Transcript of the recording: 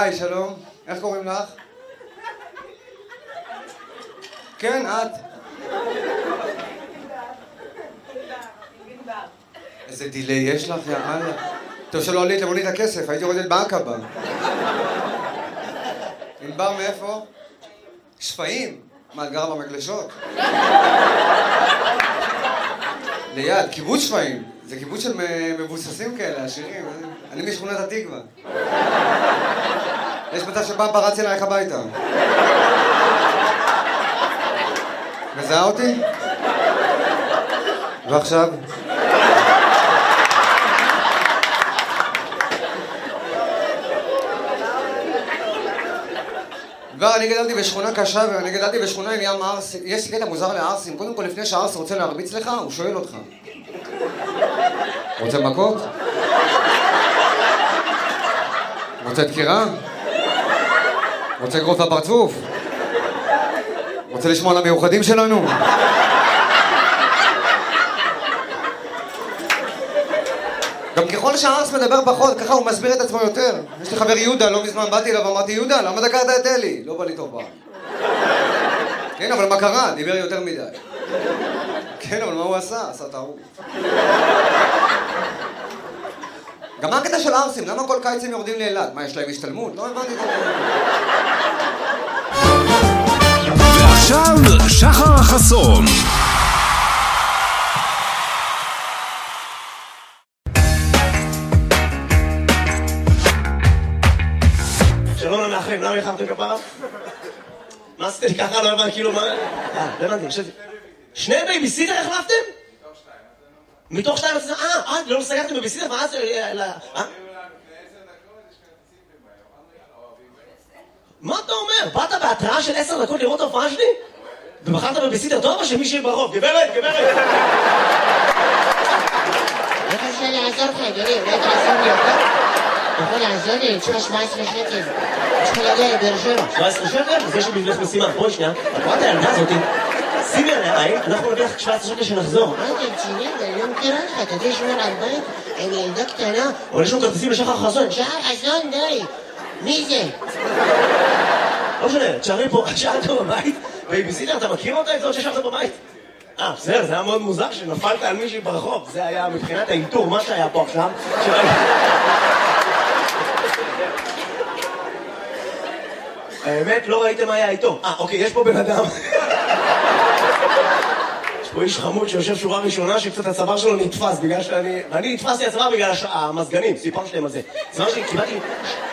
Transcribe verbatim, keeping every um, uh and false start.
היי, שלום. איך קוראים לך? כן, את. איזה דילי יש לך, יאללה. טוב שלא עלית למונית הכסף, הייתי יורדת בעקבה. ענבר מאיפה? שפיים? מה, את גרה במגלשות? ליד, קיבוץ שפיים. זה קיבוץ של מבוססים כאלה, עשירים. אני משכונת התקווה. יש מצב שבא פרץ אלייך הביתה. מזהה אותי? ועכשיו? כבר אני גדלתי בשכונה קשה ואני גדלתי בשכונה עם ים ערס. יש קטע מוזר לערסים. קודם כל לפני שהערס רוצה להרביץ לך, הוא שואל אותך. רוצה מכות? רוצה דקירה? רוצה גרוף בפרצוף? רוצה לשמוע על המיוחדים שלנו? גם ככל שהערס מדבר פחות, ככה הוא מסביר את עצמו יותר. יש לי חבר יהודה, לא מזמן באתי אליו ואמרתי, יהודה, למה דקרת את אלי? לא בא לי טוב פעם. כן, אבל מה קרה? דיבר יותר מדי. כן, אבל מה הוא עשה? עשה טעות. גם מה הקטע של ערסים? למה כל קיץ הם יורדים לאילת? מה, יש להם השתלמות? לא הבנתי את זה. ועכשיו, שחר חסון. שלום למאחרים, למה יחמתם כפרה? מה עשיתם לי ככה? לא הבנתי, כאילו מה... אה, לא הבנתי, חשבתי... שני בייביסיטר החלפתם? מתוך שתיים. מתוך שתיים? אה, אה, לא סגרתם בייביסיטר? ואז... אה? מה אתה אומר? באת בהתראה של עשר דקות לראות ההופעה שלי? ובחרת בבייביסיטר טוב או שמישהי ברוב? גברת, גברת! איך אפשר לעזור לך, אדוני? אולי תעזור לי יותר? אתה יכול לעזור לי? יש לך שבע עשרה שקל. יש לך להגיע לבאר שבע. שבע עשרה שקל? אז יש לי בשבילך משימה. בואי שנייה. את רואה את הילדה הזאתי? שימי עליה עין, אנחנו נביא לך שבע עשרה שקל שנחזור. מה אתה רציני? אני לא מכירה לך. אתה יודע שמור על בית? עם ילדה קטנה. אבל יש לנו כרטיסים לשחר חסון. שחר חסון, די. מי זה? לא משנה, תשארי פה, תשארת בבית. בייביסיטר, אתה מכיר אותה? את זאת ששארת בבית? אה, בסדר, זה היה מאוד מוזר שנפלת על מישהי ברחוב. זה היה מבחינת האינטור, מה שהיה פה עכשיו. האמת, לא ראיתם מה היה איתו. אה, אוקיי, יש פה בן אדם. יש פה איש חמוד שיושב שורה ראשונה שקצת הצוואר שלו נתפס בגלל שאני... ואני נתפסתי הצוואר בגלל המזגנים, סיפרתי להם על זה. הצוואר שלי, קיבלתי...